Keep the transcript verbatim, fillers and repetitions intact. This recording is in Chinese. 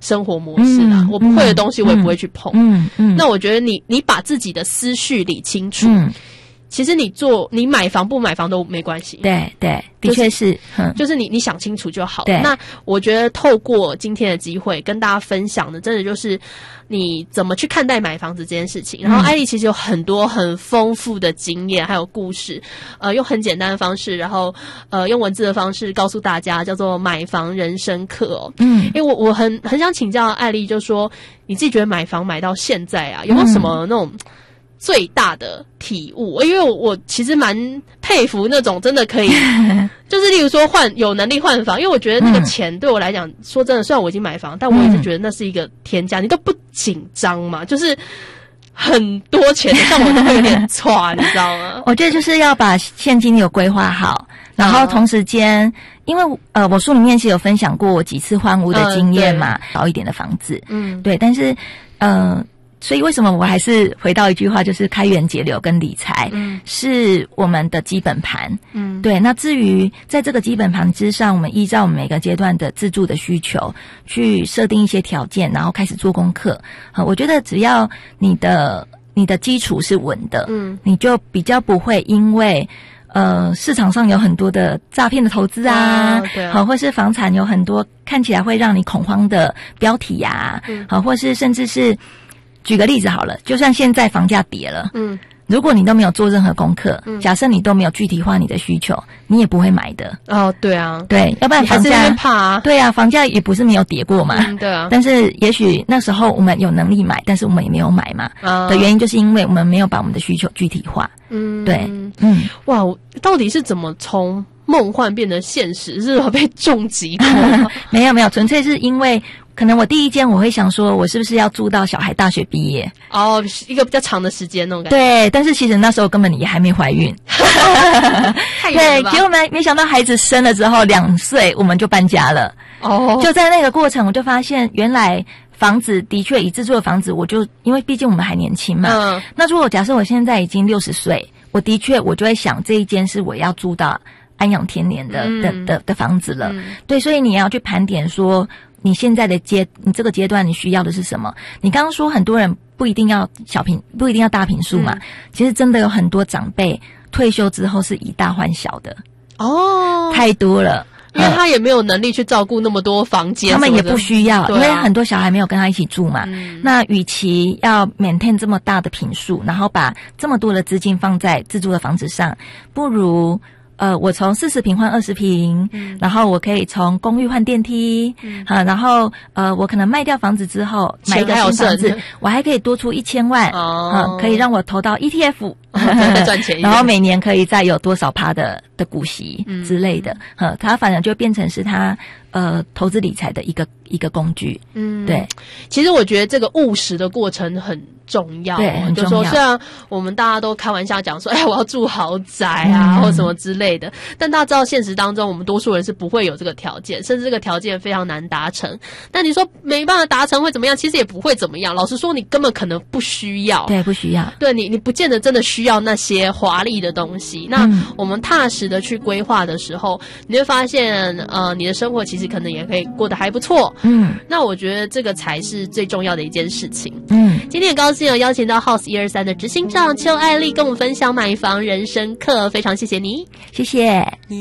生活模式啦，嗯、我不会的东西我也不会去碰。 嗯嗯， 那我觉得你你把自己的思绪理清楚。嗯，其实你做你买房不买房都没关系。 对对，的确是， 就是、就是你你想清楚就好了。 对， 那我觉得透过今天的机会跟大家分享的，真的就是你怎么去看待买房子这件事情。然后艾莉其实有很多很丰富的经验还有故事，呃，用很简单的方式，然后呃用文字的方式告诉大家，叫做买房人生课哦。嗯，因为我我很很想请教艾莉，就说你自己觉得买房买到现在啊，有没有什么那种？嗯最大的体悟，因为我我其实蛮佩服那种真的可以，就是例如说换有能力换房，因为我觉得那个钱对我来讲，嗯、说真的，虽然我已经买房，但我一直觉得那是一个天价，你都不紧张嘛，就是很多钱的，像我都会有点挫，你知道吗？ 我觉得就是要把现金流规划好，然后同时间，因为呃，我书里面是有分享过我几次换屋的经验嘛，好、呃、一点的房子，嗯，对，但是呃。所以为什么我还是回到一句话，就是开源节流跟理财，嗯，是我们的基本盘，嗯，对。那至于在这个基本盘之上，我们依照我们每个阶段的自住的需求，去设定一些条件，然后开始做功课。呃，我觉得只要你的你的基础是稳的，嗯，你就比较不会因为呃市场上有很多的诈骗的投资啊，对啊，好，或是房产有很多看起来会让你恐慌的标题呀，嗯，好，或是甚至是。举个例子好了，就算现在房价跌了，嗯，如果你都没有做任何功课，嗯，假设你都没有具体化你的需求，你也不会买的。 哦，对啊， 对，要不然房价还是怕啊， 对啊，房价也不是没有跌过嘛， 嗯，对啊。 但是也许那时候我们有能力买，但是我们也没有买嘛，啊，的原因就是因为我们没有把我们的需求具体化。嗯，对，嗯， 哇，到底是怎么从梦幻变得现实？是有被重击过吗？ 没有没有，纯粹是因为。可能我第一间我会想说，我是不是要住到小孩大学毕业？ 哦，一个比较长的时间那种感觉。 对，但是其实那时候根本也还没怀孕。 太远了吧。 对，结果没没想到孩子生了之后两岁我们就搬家了。哦，就在那个过程，我就发现原来房子的确以自住的房子，我就因为毕竟我们还年轻嘛。嗯。那如果假设我现在已经六十岁，我的确我就会想这一间是我要住到安养天年的、嗯、的的的房子了。嗯。对，所以你要去盘点说。你现在的阶，你这个阶段你需要的是什么？你刚刚说很多人不一定要小坪，不一定要大坪数嘛、嗯。其实真的有很多长辈退休之后是以大换小的哦，太多了， 因为他也没有能力去照顾那么多房间， 他们也不需要，啊、因为很多小孩没有跟他一起住嘛。嗯、那与其要 maintain 这么大的坪数，然后把这么多的资金放在自住的房子上，不如。呃，我从四十坪换二十坪，嗯，然后我可以从公寓换电梯，嗯，啊，然后呃，我可能卖掉房子之后买一个新房子，我还可以多出一千万，哦，啊，可以让我投到 E T F， 再赚钱一点， 然后每年可以再有多少趴的的股息之类的，嗯，它反而就变成是它呃投资理财的一个一个工具，嗯，对。 其实我觉得这个务实的过程很重要， 对，很重要。 就说虽然我们大家都开玩笑讲说，哎，我要住豪宅啊，嗯、或什么之类的，但大家知道现实当中，我们多数人是不会有这个条件，甚至这个条件非常难达成。那你说没办法达成会怎么样？其实也不会怎么样。老实说，你根本可能不需要， 对，不需要。 对你，你不见得真的需要那些华丽的东西。那、嗯、我们踏实的去规划的时候，你会发现，呃，你的生活其实可能也可以过得还不错。嗯，那我觉得这个才是最重要的一件事情。嗯，今天很高兴有邀请到 House 一二三的执行长邱艾莉跟我们分享买房人生课，非常谢谢你， 谢谢。